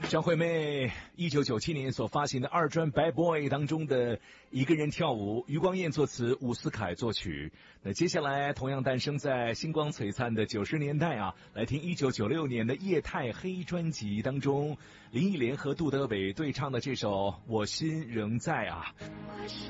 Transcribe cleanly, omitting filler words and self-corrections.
张惠妹1997年所发行的二专《Bad Boy》当中的一个人跳舞，余光彦作词，伍思凯作曲。那接下来同样诞生在星光璀璨的90年代啊，来听1996年的叶太黑专辑当中，林忆莲和杜德伟对唱的这首《我心仍在》啊。